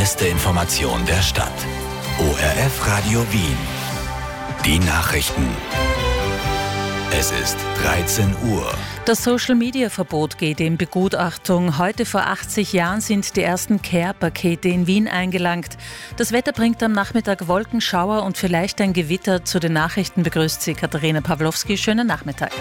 beste Information der Stadt. ORF Radio Wien. Die Nachrichten. Es ist 13 Uhr. Das Social-Media-Verbot geht in Begutachtung. Heute vor 80 Jahren sind die ersten Care-Pakete in Wien eingelangt. Das Wetter bringt am Nachmittag Wolken, Schauer und vielleicht ein Gewitter. Zu den Nachrichten begrüßt Sie Katharina Pawlowski. Schönen Nachmittag.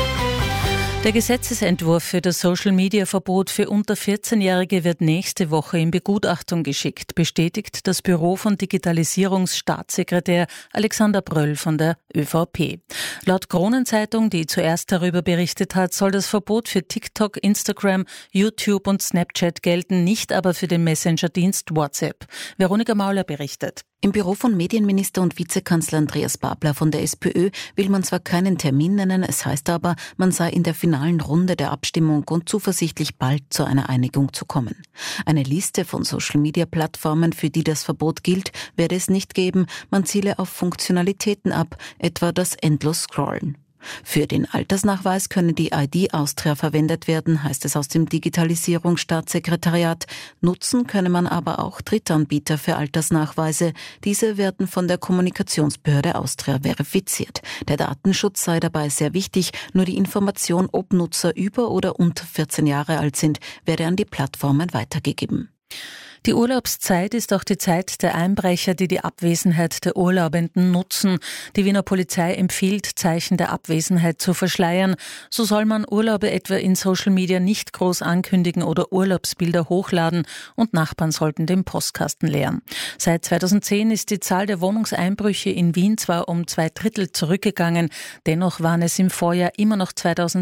Der Gesetzesentwurf für das Social-Media-Verbot für unter 14-Jährige wird nächste Woche in Begutachtung geschickt, bestätigt das Büro von Digitalisierungsstaatssekretär Alexander Bröll von der ÖVP. Laut Kronenzeitung, die zuerst darüber berichtet hat, soll das Verbot für TikTok, Instagram, YouTube und Snapchat gelten, nicht aber für den Messenger-Dienst WhatsApp. Veronika Mauler berichtet. Im Büro von Medienminister und Vizekanzler Andreas Babler von der SPÖ will man zwar keinen Termin nennen, es heißt aber, man sei in der finalen Runde der Abstimmung und zuversichtlich, bald zu einer Einigung zu kommen. Eine Liste von Social-Media-Plattformen, für die das Verbot gilt, werde es nicht geben. Man ziele auf Funktionalitäten ab, etwa das Endlos-Scrollen. Für den Altersnachweis könne die ID Austria verwendet werden, heißt es aus dem Digitalisierungsstaatssekretariat. Nutzen könne man aber auch Drittanbieter für Altersnachweise. Diese werden von der Kommunikationsbehörde Austria verifiziert. Der Datenschutz sei dabei sehr wichtig. Nur die Information, ob Nutzer über oder unter 14 Jahre alt sind, werde an die Plattformen weitergegeben. Die Urlaubszeit ist auch die Zeit der Einbrecher, die die Abwesenheit der Urlaubenden nutzen. Die Wiener Polizei empfiehlt, Zeichen der Abwesenheit zu verschleiern. So soll man Urlaube etwa in Social Media nicht groß ankündigen oder Urlaubsbilder hochladen und Nachbarn sollten den Postkasten leeren. Seit 2010 ist die Zahl der Wohnungseinbrüche in Wien zwar um 2/3 zurückgegangen, dennoch waren es im Vorjahr immer noch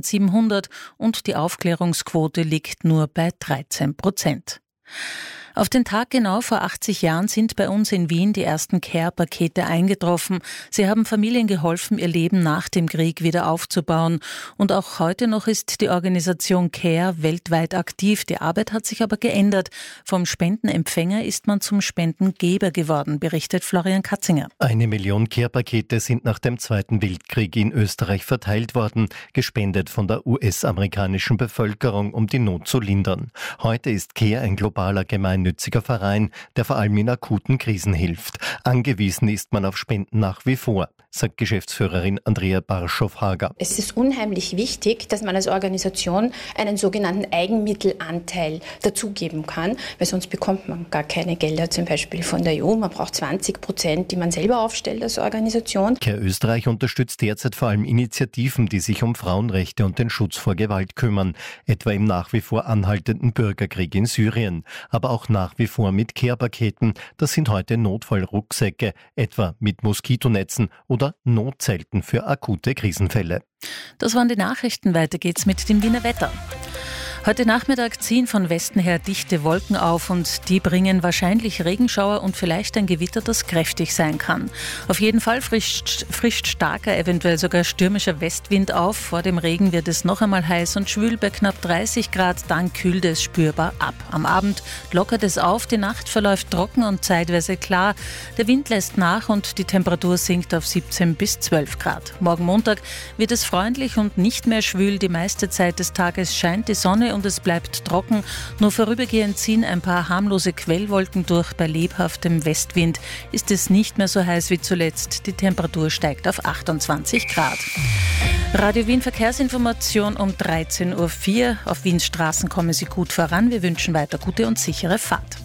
2700 und die Aufklärungsquote liegt nur bei 13%. Auf den Tag genau vor 80 Jahren sind bei uns in Wien die ersten Care-Pakete eingetroffen. Sie haben Familien geholfen, ihr Leben nach dem Krieg wieder aufzubauen. Und auch heute noch ist die Organisation Care weltweit aktiv. Die Arbeit hat sich aber geändert. Vom Spendenempfänger ist man zum Spendengeber geworden, berichtet Florian Katzinger. 1 Million Care-Pakete sind nach dem Zweiten Weltkrieg in Österreich verteilt worden, gespendet von der US-amerikanischen Bevölkerung, um die Not zu lindern. Heute ist Care ein globaler gemeinnütziger Verein, der vor allem in akuten Krisen hilft. Angewiesen ist man auf Spenden nach wie vor, sagt Geschäftsführerin Andrea Barschow-Hager. Es ist unheimlich wichtig, dass man als Organisation einen sogenannten Eigenmittelanteil dazugeben kann, weil sonst bekommt man gar keine Gelder, zum Beispiel von der EU. Man braucht 20%, die man selber aufstellt als Organisation. Care Österreich unterstützt derzeit vor allem Initiativen, die sich um Frauenrechte und den Schutz vor Gewalt kümmern, etwa im nach wie vor anhaltenden Bürgerkrieg in Syrien, aber auch nach wie vor mit Care-Paketen. Das sind heute Notfallrucksäcke, etwa mit Moskitonetzen oder Notzelten für akute Krisenfälle. Das waren die Nachrichten. Weiter geht's mit dem Wiener Wetter. Heute Nachmittag ziehen von Westen her dichte Wolken auf und die bringen wahrscheinlich Regenschauer und vielleicht ein Gewitter, das kräftig sein kann. Auf jeden Fall frischt starker, eventuell sogar stürmischer Westwind auf. Vor dem Regen wird es noch einmal heiß und schwül bei knapp 30 Grad, dann kühlt es spürbar ab. Am Abend lockert es auf, die Nacht verläuft trocken und zeitweise klar. Der Wind lässt nach und die Temperatur sinkt auf 17 bis 12 Grad. Morgen Montag wird es freundlich und nicht mehr schwül. Die meiste Zeit des Tages scheint die Sonne und es bleibt trocken. Nur vorübergehend ziehen ein paar harmlose Quellwolken durch. Bei lebhaftem Westwind ist es nicht mehr so heiß wie zuletzt. Die Temperatur steigt auf 28 Grad. Radio Wien Verkehrsinformation um 13.04 Uhr. Auf Wiens Straßen kommen Sie gut voran. Wir wünschen weiter gute und sichere Fahrt.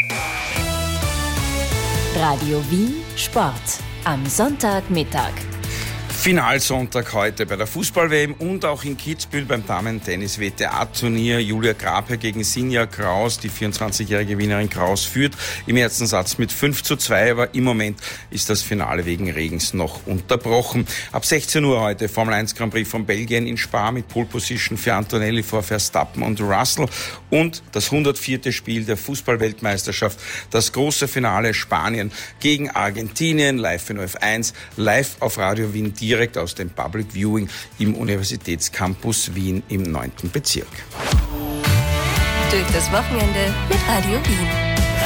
Radio Wien Sport am Sonntagmittag. Finalsonntag heute bei der Fußball-WM und auch in Kitzbühel beim Damen-Tennis-WTA-Turnier. Julia Grabherr gegen Sinja Kraus. Die 24-jährige Wienerin Kraus führt im ersten Satz mit 5:2, aber im Moment ist das Finale wegen Regens noch unterbrochen. Ab 16 Uhr heute Formel 1 Grand Prix von Belgien in Spa mit Pole Position für Antonelli vor Verstappen und Russell und das 104. Spiel der Fußball-Weltmeisterschaft, das große Finale Spanien gegen Argentinien, live in ORF1, live auf Radio Wien direkt aus dem Public Viewing im Universitätscampus Wien im 9. Bezirk. Durch das Wochenende mit Radio Wien.